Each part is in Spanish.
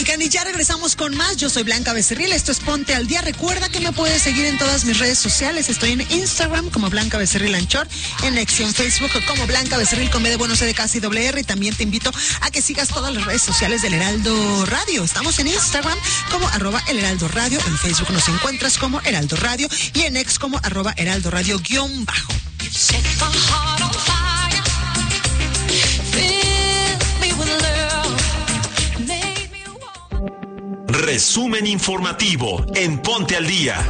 Oigan, y ya regresamos con más. Yo soy Blanca Becerril, esto es Ponte al Día. Recuerda que me puedes seguir en todas mis redes sociales. Estoy en Instagram como Blanca Becerril Anchor, en X y en Facebook como Blanca Becerril con B de bueno, C de casa y doble R. Y también te invito a que sigas todas las redes sociales del Heraldo Radio. Estamos en Instagram como @El Heraldo Radio, en Facebook nos encuentras como Heraldo Radio y en X como @Heraldo Radio _. Resumen informativo en Ponte al Día.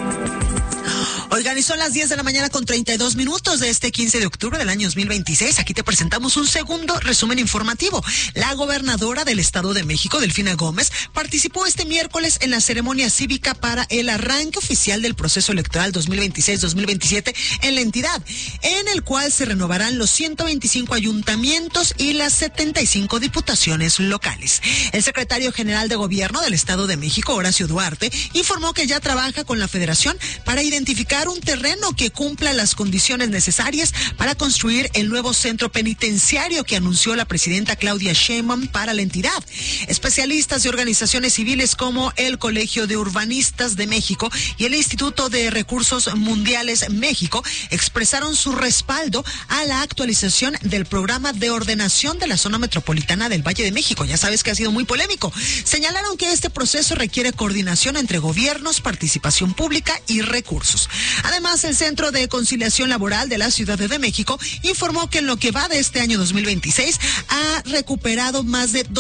Oigan, y son las 10 de la mañana con 32 minutos de este 15 de octubre del año 2026. Aquí te presentamos un segundo resumen informativo. La gobernadora del Estado de México, Delfina Gómez, participó este miércoles en la ceremonia cívica para el arranque oficial del proceso electoral 2026-2027 en la entidad, en el cual se renovarán los 125 ayuntamientos y las 75 diputaciones locales. El secretario general de Gobierno del Estado de México, Horacio Duarte, informó que ya trabaja con la Federación para identificar un terreno que cumpla las condiciones necesarias para construir el nuevo centro penitenciario que anunció la presidenta Claudia Sheinbaum para la entidad. Especialistas de organizaciones civiles como el Colegio de Urbanistas de México y el Instituto de Recursos Mundiales México expresaron su respaldo a la actualización del programa de ordenación de la zona metropolitana del Valle de México. Ya sabes que ha sido muy polémico. Señalaron que este proceso requiere coordinación entre gobiernos, participación pública y recursos. Además, el Centro de Conciliación Laboral de la Ciudad de México informó que en lo que va de este año 2026 ha recuperado más de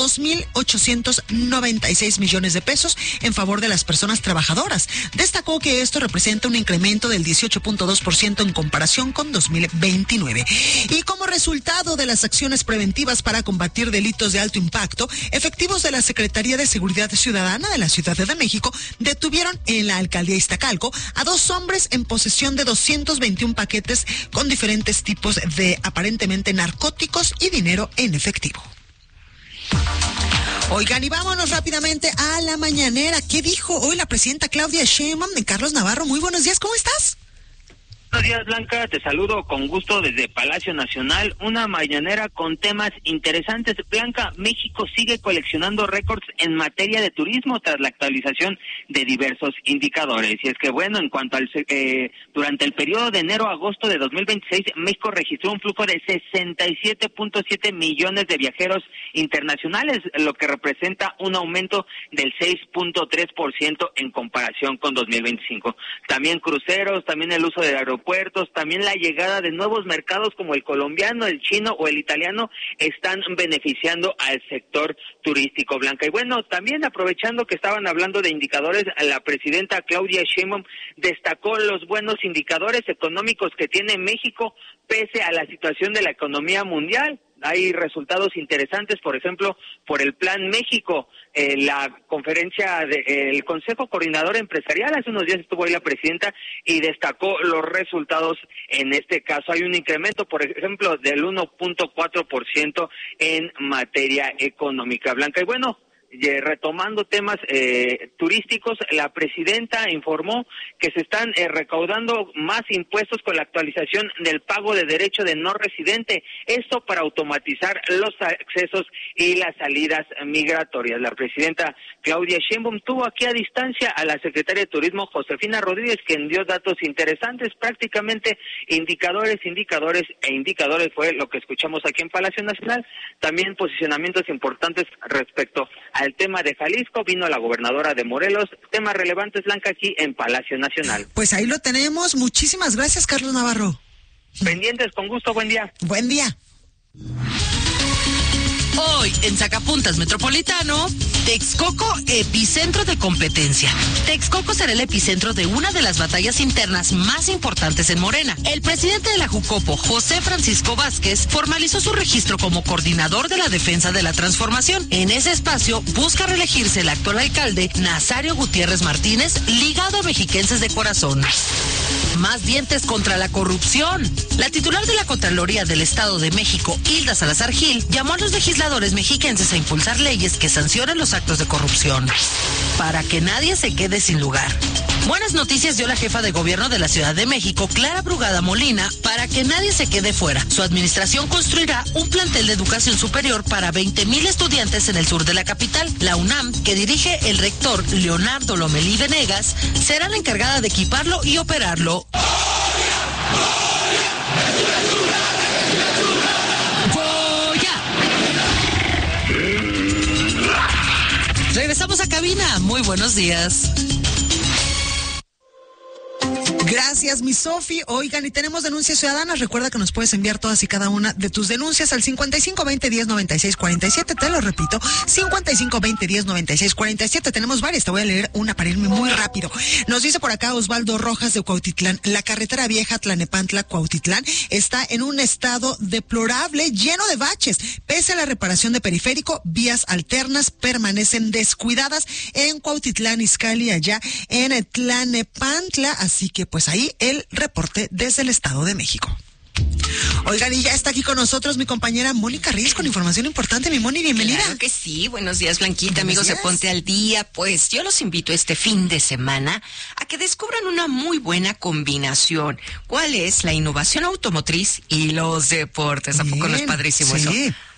2.896 millones de pesos en favor de las personas trabajadoras. Destacó que esto representa un incremento del 18.2% en comparación con 2029. Y como resultado de las acciones preventivas para combatir delitos de alto impacto, efectivos de la Secretaría de Seguridad Ciudadana de la Ciudad de México detuvieron en la alcaldía Iztacalco a 2 hombres en posesión de 221 paquetes con diferentes tipos de aparentemente narcóticos y dinero en efectivo. Oigan, y vámonos rápidamente a la mañanera. ¿Qué dijo hoy la presidenta Claudia Sheinbaum de Carlos Navarro? Muy buenos días, ¿cómo estás? Buenos días, Blanca, te saludo con gusto desde Palacio Nacional, una mañanera con temas interesantes. Blanca, México sigue coleccionando récords en materia de turismo tras la actualización de diversos indicadores. Y es que, bueno, en cuanto al durante el periodo de enero a agosto de 2026, México registró un flujo de 67.7 millones de viajeros internacionales, lo que representa un aumento del 6.3% en comparación con 2025. También cruceros, también el uso de aeropuertos, también la llegada de nuevos mercados como el colombiano, el chino o el italiano están beneficiando al sector turístico, Blanca. Y bueno, también aprovechando que estaban hablando de indicadores, la presidenta Claudia Sheinbaum destacó los buenos indicadores económicos que tiene México pese a la situación de la economía mundial. Hay resultados interesantes, por ejemplo, por el Plan México, la conferencia del Consejo Coordinador Empresarial. Hace unos días estuvo ahí la presidenta y destacó los resultados. En este caso hay un incremento, por ejemplo, del 1.4% en materia económica, Blanca. Y bueno, retomando temas turísticos, la presidenta informó que se están recaudando más impuestos con la actualización del pago de derecho de no residente, esto para automatizar los accesos y las salidas migratorias. La presidenta Claudia Sheinbaum tuvo aquí a distancia a la secretaria de Turismo, Josefina Rodríguez, quien dio datos interesantes, prácticamente indicadores fue lo que escuchamos aquí en Palacio Nacional. También posicionamientos importantes respecto al tema de Jalisco. Vino la gobernadora de Morelos. Temas relevantes, Blanca, aquí en Palacio Nacional. Pues ahí lo tenemos. Muchísimas gracias, Carlos Navarro. Pendientes, con gusto. Buen día. Buen día. Hoy, en Sacapuntas Metropolitano, Texcoco, epicentro de competencia. Texcoco será el epicentro de una de las batallas internas más importantes en Morena. El presidente de la Jucopo, José Francisco Vázquez, formalizó su registro como coordinador de la defensa de la transformación. En ese espacio busca reelegirse el actual alcalde, Nazario Gutiérrez Martínez, ligado a mexiquenses de corazón. Más dientes contra la corrupción. La titular de la Contraloría del Estado de México, Hilda Salazar Gil, llamó a los legisladores mexiquenses a impulsar leyes que sancionen los actos de corrupción, para que nadie se quede sin lugar. Buenas noticias dio la jefa de gobierno de la Ciudad de México, Clara Brugada Molina, para que nadie se quede fuera. Su administración construirá un plantel de educación superior para 20,000 estudiantes en el sur de la capital. La UNAM, que dirige el rector Leonardo Lomelí Venegas, será la encargada de equiparlo y operarlo. Regresamos a cabina. Muy buenos días. Gracias, mi Sofi. Oigan, y tenemos denuncias ciudadanas. Recuerda que nos puedes enviar todas y cada una de tus denuncias al 5520-1096-47. Te lo repito, 5520-1096-47. Tenemos varias. Te voy a leer una para irme muy rápido. Nos dice por acá Osvaldo Rojas de Cuautitlán. La carretera vieja Tlanepantla-Cuautitlán está en un estado deplorable, lleno de baches. Pese a la reparación de periférico, vías alternas permanecen descuidadas en Cuautitlán, Izcalli, allá en Tlanepantla. Así que pues ahí el reporte desde el Estado de México. Oigan, y ya está aquí con nosotros mi compañera Mónica Reyes con información importante. Mi Moni, bienvenida. Claro que sí, buenos días, Blanquita, amigos de Ponte al Día. Pues yo los invito este fin de semana a que descubran una muy buena combinación. ¿Cuál es? La innovación automotriz y los deportes. ¿A poco no es padrísimo eso?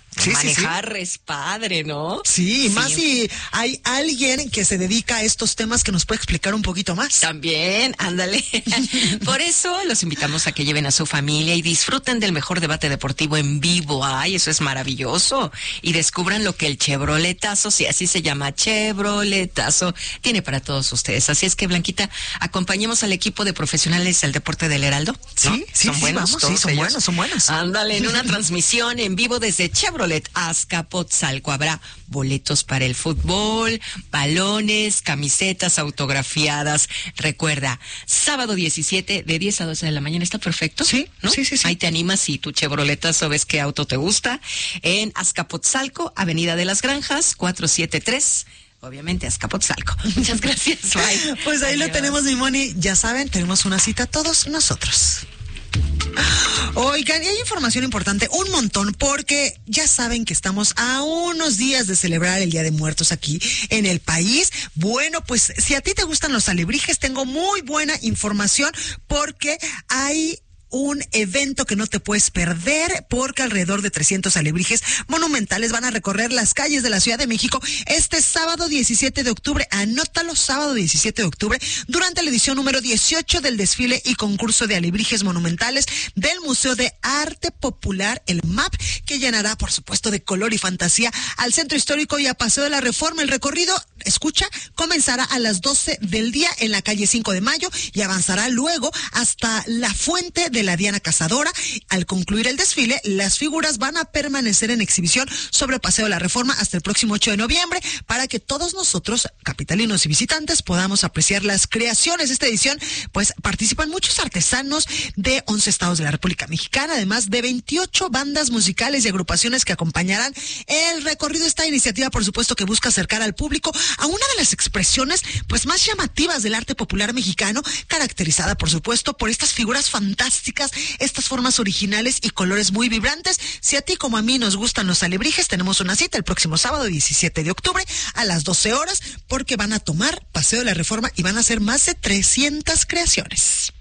Manejar es padre, ¿no? Sí, más si hay alguien que se dedica a estos temas que nos puede explicar un poquito más. También, ándale. Por eso los invitamos a que lleven a su familia y disfruten del mejor debate deportivo en vivo. Ay, eso es maravilloso. Y descubran lo que el Chevroletazo, si así se llama, Chevroletazo, tiene para todos ustedes. Así es que, Blanquita, acompañemos al equipo de profesionales del deporte del Heraldo, ¿no? Sí, son buenos, vamos, son buenos. Ándale, en una transmisión en vivo desde Chevrolet Azcapotzalco. Habrá boletos para el fútbol, balones, camisetas autografiadas. Recuerda, sábado 17 de 10 a 12 de la mañana. ¿Está perfecto? Sí, ¿no? Sí. Ahí te animas si tu Chevroletazo ves qué auto te gusta. En Azcapotzalco, Avenida de las Granjas, 473. Obviamente, Azcapotzalco. Muchas gracias. Bye. Pues ahí Adiós. Lo tenemos, mi Moni. Ya saben, tenemos una cita todos nosotros. Oigan, y hay información importante, un montón, porque ya saben que estamos a unos días de celebrar el Día de Muertos aquí en el país. Bueno, pues si a ti te gustan los alebrijes, tengo muy buena información porque hay un evento que no te puedes perder, porque alrededor de 300 alebrijes monumentales van a recorrer las calles de la Ciudad de México este sábado 17 de octubre. Anótalo, sábado 17 de octubre, durante la edición número 18 del desfile y concurso de alebrijes monumentales del Museo de Arte Popular, el MAP, que llenará, por supuesto, de color y fantasía al Centro Histórico y a Paseo de la Reforma. El recorrido, escucha, comenzará a las 12 del día en la calle 5 de Mayo y avanzará luego hasta la Fuente de la Diana Cazadora. Al concluir el desfile, las figuras van a permanecer en exhibición sobre Paseo de la Reforma hasta el próximo 8 de noviembre para que todos nosotros, capitalinos y visitantes, podamos apreciar las creaciones. Esta edición, pues, participan muchos artesanos de 11 estados de la República Mexicana, además de 28 bandas musicales y agrupaciones que acompañarán el recorrido. Esta iniciativa, por supuesto, que busca acercar al público a una de las expresiones, pues, más llamativas del arte popular mexicano, caracterizada, por supuesto, por estas figuras fantásticas, estas formas originales y colores muy vibrantes. Si a ti como a mí nos gustan los alebrijes, tenemos una cita el próximo sábado 17 de octubre a las 12 horas, porque van a tomar Paseo de la Reforma y van a hacer más de 300 creaciones.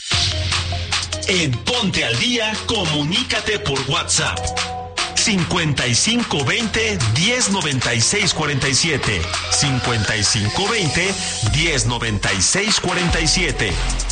En Ponte al Día, comunícate por WhatsApp. 5520-1096-47. 5520-1096-47.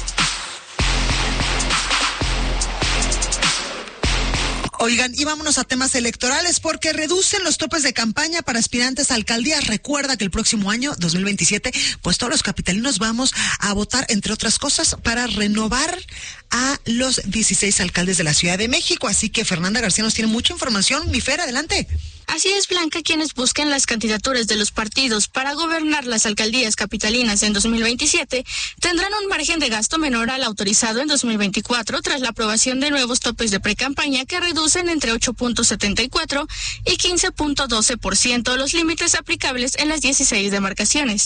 Oigan, y vámonos a temas electorales porque reducen los topes de campaña para aspirantes a alcaldías. Recuerda que el próximo año, 2027, pues todos los capitalinos vamos a votar, entre otras cosas, para renovar a los 16 alcaldes de la Ciudad de México. Así que Fernanda García nos tiene mucha información. Mi Fer, adelante. Así es, Blanca, quienes busquen las candidaturas de los partidos para gobernar las alcaldías capitalinas en 2027 tendrán un margen de gasto menor al autorizado en 2024 tras la aprobación de nuevos topes de precampaña que reducen entre 8.74 y 15.12% los límites aplicables en las 16 demarcaciones.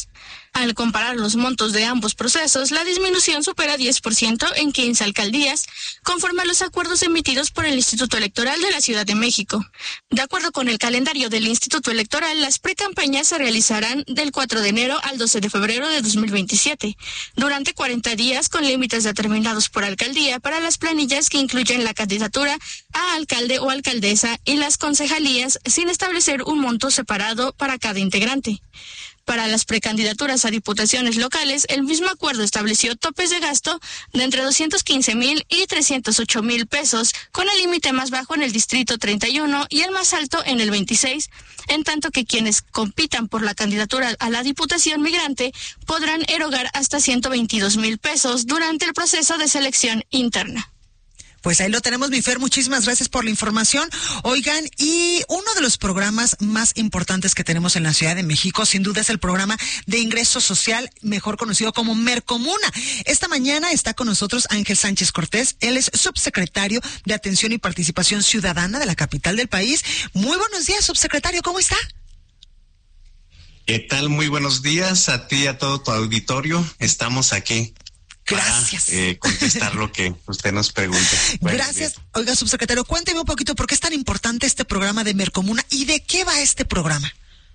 Al comparar los montos de ambos procesos, la disminución supera 10% en 15 alcaldías, conforme a los acuerdos emitidos por el Instituto Electoral de la Ciudad de México. De acuerdo con el calendario del Instituto Electoral, las precampañas se realizarán del 4 de enero al 12 de febrero de 2027, durante 40 días con límites determinados por alcaldía para las planillas que incluyen la candidatura a alcalde o alcaldesa y las concejalías, sin establecer un monto separado para cada integrante. Para las precandidaturas a diputaciones locales, el mismo acuerdo estableció topes de gasto de entre 215,000 y 308,000 pesos, con el límite más bajo en el distrito 31 y el más alto en el 26, en tanto que quienes compitan por la candidatura a la diputación migrante podrán erogar hasta 122,000 pesos durante el proceso de selección interna. Pues ahí lo tenemos, mi Fer, muchísimas gracias por la información. Oigan, y uno de los programas más importantes que tenemos en la Ciudad de México, sin duda, es el programa de ingreso social, mejor conocido como Mercomuna. Esta mañana está con nosotros Ángel Sánchez Cortés, él es subsecretario de Atención y Participación Ciudadana de la capital del país. Muy buenos días, subsecretario, ¿cómo está? ¿Qué tal? Muy buenos días a ti y a todo tu auditorio. Estamos aquí. Gracias. Para contestar lo que usted nos pregunte. Gracias. Oiga, subsecretario, cuénteme un poquito por qué es tan importante este programa de Mercomuna y de qué va este programa.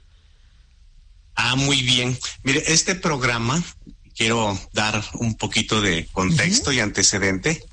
Muy bien. Mire, este programa, quiero dar un poquito de contexto y antecedente.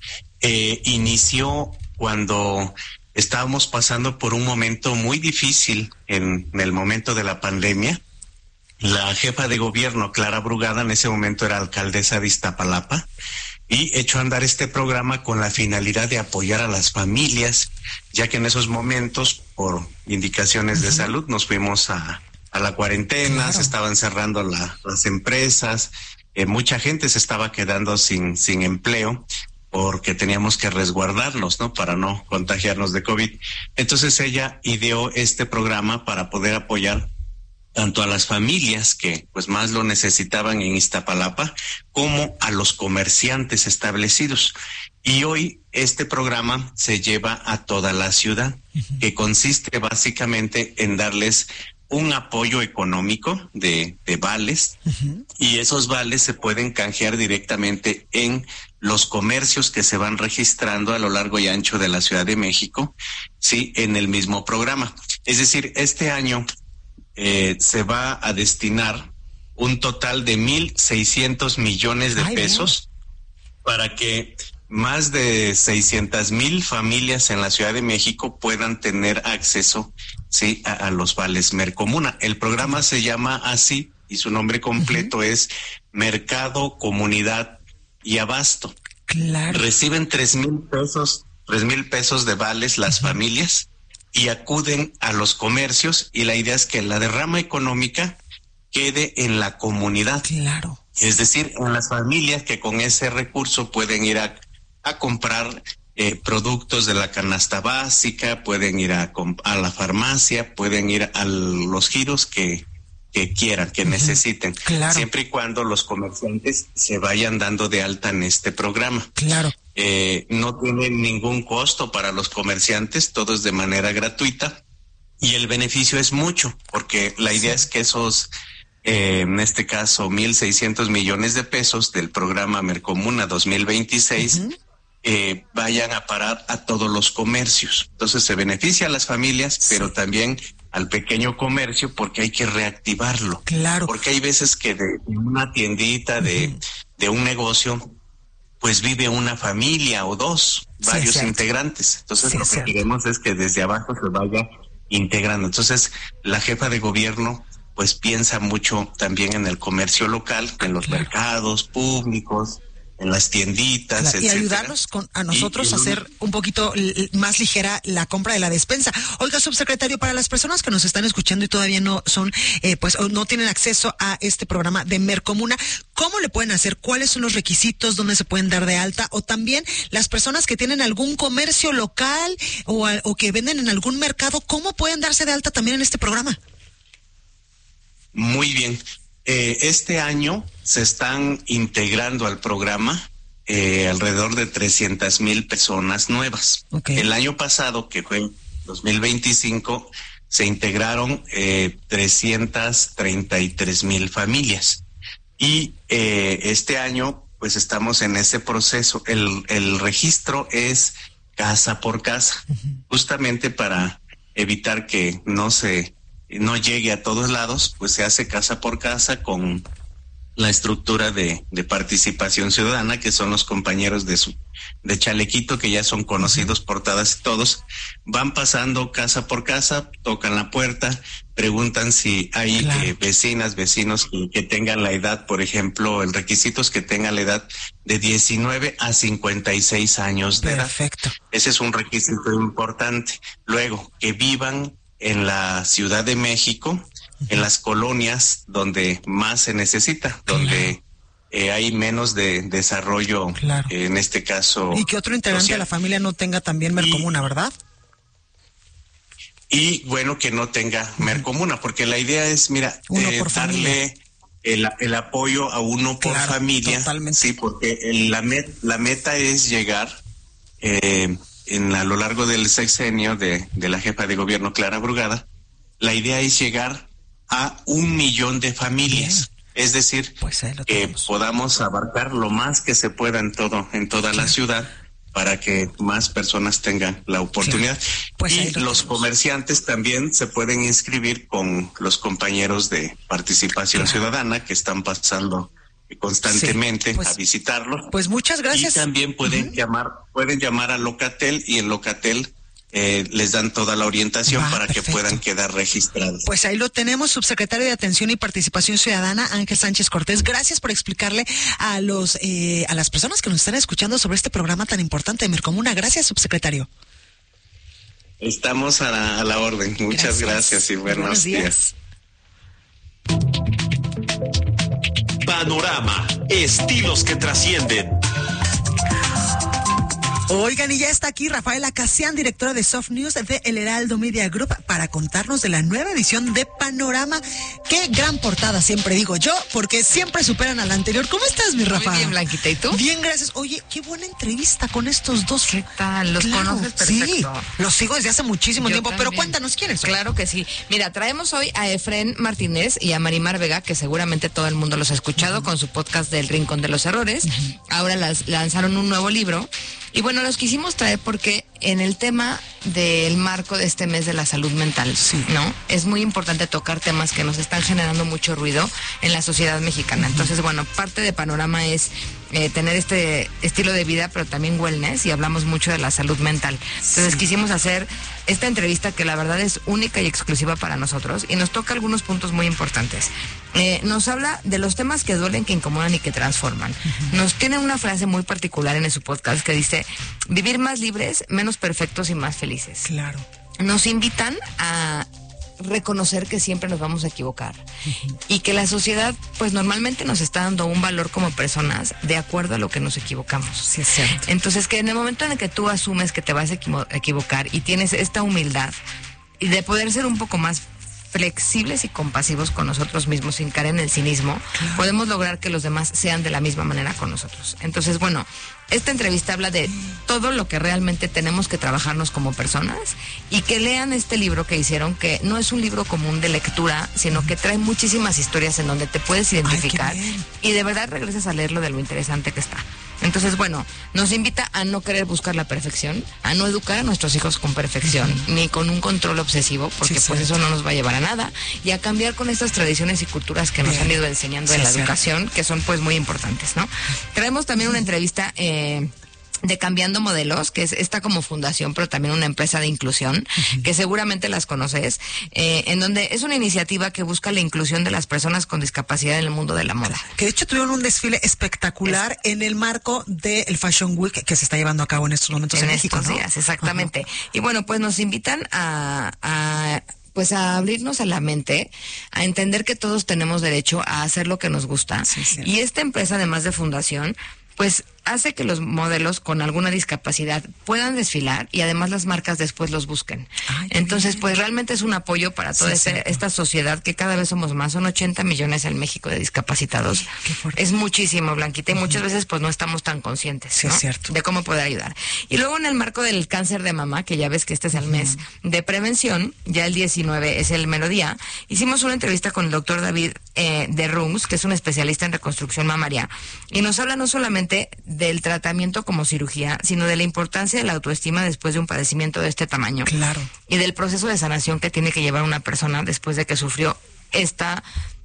Inició cuando estábamos pasando por un momento muy difícil en el momento de la pandemia. La jefa de gobierno, Clara Brugada, en ese momento era alcaldesa de Iztapalapa, y echó a andar este programa con la finalidad de apoyar a las familias, ya que en esos momentos, por indicaciones de salud, nos fuimos a la cuarentena, se estaban cerrando las empresas, mucha gente se estaba quedando sin empleo, porque teníamos que resguardarnos, ¿no? Para no contagiarnos de COVID. Entonces ella ideó este programa para poder apoyar tanto a las familias que pues más lo necesitaban en Iztapalapa, como a los comerciantes establecidos. Y hoy este programa se lleva a toda la ciudad, que consiste básicamente en darles un apoyo económico de vales, y esos vales se pueden canjear directamente en los comercios que se van registrando a lo largo y ancho de la Ciudad de México, sí, en el mismo programa. Es decir, este año se va a destinar un total de 1,600 millones de pesos para que más de 600,000 familias en la Ciudad de México puedan tener acceso, sí, a los vales Mercomuna. El programa se llama así y su nombre completo es Mercado, Comunidad y Abasto. Claro. Reciben 3,000 pesos de vales las familias y acuden a los comercios, y la idea es que la derrama económica quede en la comunidad. Claro. Es decir, en las familias que con ese recurso pueden ir a comprar productos de la canasta básica, pueden ir a la farmacia, pueden ir a los giros que quieran, que necesiten, claro, siempre y cuando los comerciantes se vayan dando de alta en este programa. Claro. No tiene ningún costo para los comerciantes, todo es de manera gratuita, y el beneficio es mucho, porque la idea es que esos, en este caso, 1,600 millones de pesos del programa Mercomuna 2026, vayan a parar a todos los comercios. Entonces se beneficia a las familias, pero también al pequeño comercio, porque hay que reactivarlo. Claro. Porque hay veces que de una tiendita, de un negocio, pues vive una familia o dos, varios integrantes. Entonces lo que queremos es que desde abajo se vaya integrando. Entonces la jefa de gobierno pues piensa mucho también en el comercio local, en los mercados públicos, en las tienditas, y etcétera, ayudarnos a nosotros a hacer un poquito más ligera la compra de la despensa. Oiga, subsecretario, para las personas que nos están escuchando y todavía no son, pues no tienen acceso a este programa de Mercomuna, ¿cómo le pueden hacer? ¿Cuáles son los requisitos? ¿Dónde se pueden dar de alta? O también las personas que tienen algún comercio local o que venden en algún mercado, ¿cómo pueden darse de alta también en este programa? Muy bien. Este año se están integrando al programa alrededor de 300,000 personas nuevas. Okay. El año pasado, que fue 2025, se integraron 333,000 familias. Y este año pues estamos en ese proceso. El registro es casa por casa, justamente para evitar que no llegue a todos lados, pues se hace casa por casa con la estructura de participación ciudadana, que son los compañeros de chalequito, que ya son conocidos por todas y todos. Van pasando casa por casa, tocan la puerta, preguntan si hay vecinos que tengan la edad, por ejemplo, el requisito es que tengan la edad de 19 a 56 años de edad. Perfecto. Ese es un requisito importante. Luego, que vivan en la Ciudad de México, en las colonias donde más se necesita, donde hay menos de desarrollo, en este caso. Y que otro integrante social de la familia no tenga también mercomuna, ¿verdad? Y bueno, que no tenga mercomuna, porque la idea es, mira, darle el apoyo a uno por familia. Totalmente. Sí, porque la meta es llegar a lo largo del sexenio de la jefa de gobierno, Clara Brugada. La idea es llegar a 1 millón de familias. Bien. Es decir, pues que podamos abarcar lo más que se pueda en toda la ciudad, para que más personas tengan la oportunidad. Pues y los comerciantes también se pueden inscribir con los compañeros de participación ciudadana que están pasando constantemente a visitarlos. Pues muchas gracias. Y también pueden llamar a Locatel, y en Locatel les dan toda la orientación para que puedan quedar registrados. Pues ahí lo tenemos, subsecretario de Atención y Participación Ciudadana, Ángel Sánchez Cortés. Gracias por explicarle a las personas que nos están escuchando sobre este programa tan importante de Mercomuna. Gracias, subsecretario. Estamos a la orden. Muchas gracias y buenos días. Panorama, estilos que trascienden. Oigan, y ya está aquí Rafaela Casian, directora de Soft News de El Heraldo Media Group, para contarnos de la nueva edición de Panorama. Qué gran portada, siempre digo yo, porque siempre superan a la anterior. ¿Cómo estás, mi Rafa? Muy bien, Blanquita, ¿y tú? Bien, gracias. Oye, qué buena entrevista con estos dos. ¿Qué tal? ¿Los conoces perfecto? Sí, los sigo desde hace muchísimo tiempo, también. Pero cuéntanos, ¿quiénes son? Claro que sí. Mira, traemos hoy a Efrén Martínez y a Marimar Vega, que seguramente todo el mundo los ha escuchado con su podcast del Rincón de los Errores. Ahora lanzaron un nuevo libro. Y bueno, los quisimos traer porque en el tema del marco de este mes de la salud mental, ¿no? Es muy importante tocar temas que nos están generando mucho ruido en la sociedad mexicana. Entonces, bueno, parte de Panorama es tener este estilo de vida, pero también wellness, y hablamos mucho de la salud mental. Entonces quisimos hacer esta entrevista que la verdad es única y exclusiva para nosotros, y nos toca algunos puntos muy importantes. Nos habla de los temas que duelen, que incomodan y que transforman. Nos tiene una frase muy particular en su podcast que dice: vivir más libres, menos perfectos y más felices. Claro. Nos invitan a reconocer que siempre nos vamos a equivocar y que la sociedad pues normalmente nos está dando un valor como personas de acuerdo a lo que nos equivocamos. Sí, es cierto. Entonces, que en el momento en el que tú asumes que te vas a equivocar y tienes esta humildad y de poder ser un poco más flexibles y compasivos con nosotros mismos sin caer en el cinismo, podemos lograr que los demás sean de la misma manera con nosotros. Entonces, bueno, esta entrevista habla de todo lo que realmente tenemos que trabajarnos como personas, y que lean este libro que hicieron, que no es un libro común de lectura, sino que trae muchísimas historias en donde te puedes identificar. Y de verdad regresas a leerlo de lo interesante que está. Entonces, bueno, nos invita a no querer buscar la perfección, a no educar a nuestros hijos con perfección, ni con un control obsesivo, porque pues eso no nos va a llevar a nada, y a cambiar con estas tradiciones y culturas que nos han ido enseñando en la educación, que son pues muy importantes, ¿no? Traemos también una entrevista de Cambiando Modelos, que es esta como fundación, pero también una empresa de inclusión, que seguramente las conoces, en donde es una iniciativa que busca la inclusión de las personas con discapacidad en el mundo de la moda. Que de hecho tuvieron un desfile espectacular en el marco del Fashion Week que se está llevando a cabo en estos momentos en México, estos días, exactamente. Y bueno, pues nos invitan a abrirnos a la mente, a entender que todos tenemos derecho a hacer lo que nos gusta. Y esta empresa, además de fundación, pues hace que los modelos con alguna discapacidad puedan desfilar y además las marcas después los busquen. Entonces, pues realmente es un apoyo para toda esta sociedad que cada vez somos más. Son 80 millones en México de discapacitados. Es muchísimo, Blanquita, y muchas veces pues no estamos tan conscientes, ¿no? De cómo poder ayudar. Y luego en el marco del cáncer de mama, que ya ves que este es el mes de prevención, ya el 19 es el melodía, hicimos una entrevista con el doctor David de Rungs, que es un especialista en reconstrucción mamaria, y nos habla no solamente del tratamiento como cirugía, sino de la importancia de la autoestima después de un padecimiento de este tamaño. Claro. Y del proceso de sanación que tiene que llevar una persona después de que sufrió esta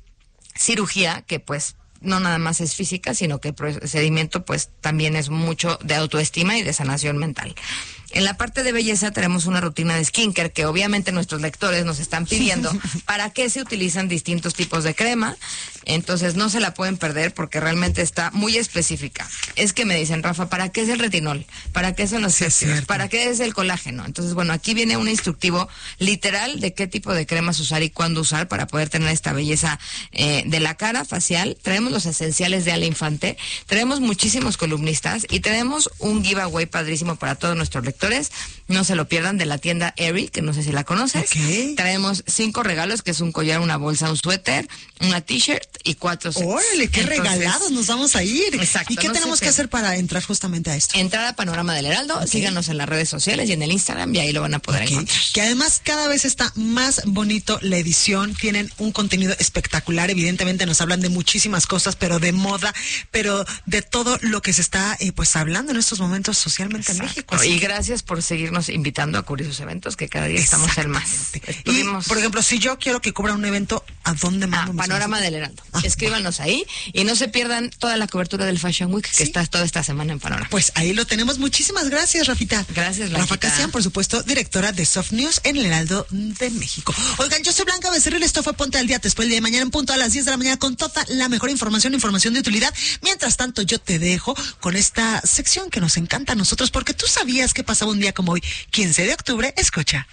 cirugía, que pues no nada más es física, sino que el procedimiento pues también es mucho de autoestima y de sanación mental. En la parte de belleza tenemos una rutina de skincare que obviamente nuestros lectores nos están pidiendo para qué se utilizan distintos tipos de crema. Entonces no se la pueden perder porque realmente está muy específica. Es que me dicen, Rafa, ¿para qué es el retinol? ¿Para qué son los péptidos? ¿Para qué es el colágeno? Entonces, bueno, aquí viene un instructivo literal de qué tipo de cremas usar y cuándo usar para poder tener esta belleza de la cara facial. Traemos los esenciales de Ale Infante, traemos muchísimos columnistas y tenemos un giveaway padrísimo para todos nuestros lectores. No se lo pierdan, de la tienda Aerie, que no sé si la conoces. Traemos 5 regalos, que es un collar, una bolsa, un suéter, una t-shirt y 4 sets. ¡Órale, qué regalados nos vamos a ir! Exacto. ¿Y qué tenemos que hacer para entrar justamente a esto? Entrar a Panorama del Heraldo, síganos en las redes sociales y en el Instagram, y ahí lo van a poder encontrar. Que además cada vez está más bonito la edición, tienen un contenido espectacular, evidentemente nos hablan de muchísimas cosas, pero de moda, pero de todo lo que se está pues hablando en estos momentos socialmente en México. Y gracias por seguirnos invitando a cubrir sus eventos, que cada día estamos en más. Y, por ejemplo, si yo quiero que cubra un evento, ¿a dónde mando? Panorama del Heraldo. Escríbanos ahí y no se pierdan toda la cobertura del Fashion Week que está toda esta semana en Panorama. Pues ahí lo tenemos. Muchísimas gracias, Rafita. Gracias, Blanquita. Rafa Casian, por supuesto, directora de Soft News en el Heraldo de México. Oigan, yo soy Blanca Becerril, esto fue Ponte al Día. Después el día de mañana en punto a las 10 de la mañana con toda la mejor información de utilidad. Mientras tanto, yo te dejo con esta sección que nos encanta a nosotros, porque tú sabías que pasaba un día como hoy, 15 de octubre. Escucha.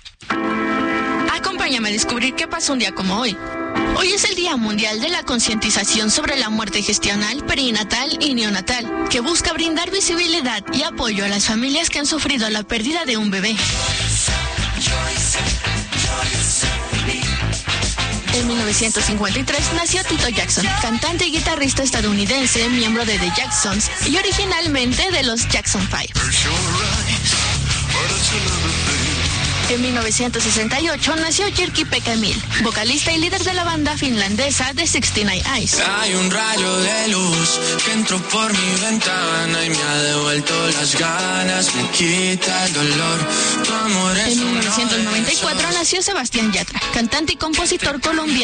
Acompáñame a descubrir qué pasó un día como hoy. Hoy es el Día Mundial de la Concientización sobre la Muerte Gestional, Perinatal y Neonatal, que busca brindar visibilidad y apoyo a las familias que han sufrido la pérdida de un bebé. En 1953 nació Tito Jackson, cantante y guitarrista estadounidense, miembro de The Jacksons y originalmente de los Jackson 5. En 1968 nació Jyrki-Pekka Emil, vocalista y líder de la banda finlandesa The 69 Eyes. Hay un rayo de luz que entró por mi ventana y me ha devuelto las ganas, me quita el dolor. Tu amor es en 1994 nació Sebastián Yatra, cantante y compositor colombiano.